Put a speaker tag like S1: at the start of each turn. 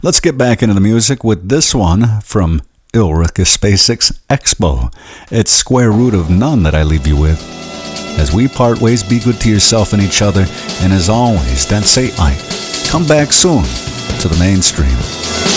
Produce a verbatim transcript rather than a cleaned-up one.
S1: Let's get back into the music with this one from Ulrika Spacek's Expo. It's Square Root of None that I leave you with. As we part ways, be good to yourself and each other, and as always, don't say I. Come back soon to the mainstream.